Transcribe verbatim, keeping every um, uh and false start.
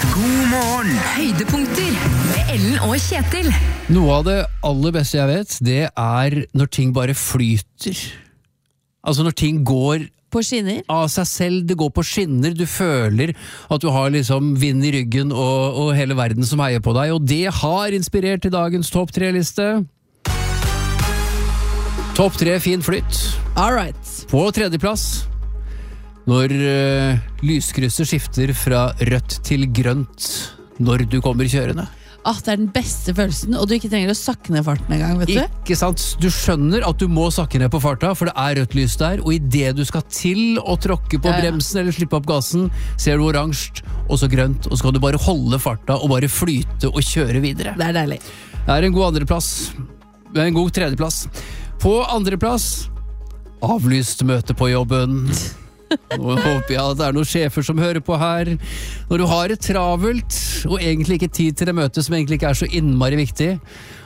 God morgen. Høydepunkter med Ellen og Kjetil. Noe av det aller beste jeg vet, det er når ting bare flyter. Altså når ting går på skinner av seg selv, det går på skinner, du føler at du har liksom vind i ryggen og, og hele verden som heier på deg, og det har inspirert til dagens topp tre-liste. Topp tre fin flytt. All right. På tredjeplass, når uh, lyskrysset skifter fra rødt til grønt når du kommer kjørende. Ah, det er den beste følelsen, og du ikke trenger å sakke ned farten en gang, vet du? Ikke sant? Du skjønner at du må sakke ned på farta, for det er rødt lys der, og i det du skal til å tråkke på ja, ja. bremsen eller slippe opp gassen, ser du oransje, og så grønt, og så skal du bare holde farta og bare flyte og kjøre videre. Det er deilig. Det er en god andreplass. Det er en god tredjeplass. På andreplass, avlyst møte på jobben. Nå håper jeg at det er noen sjefer som hører på her. Når du har et travelt og egentlig ikke tid til det møtet som egentlig ikke er så innmari viktig,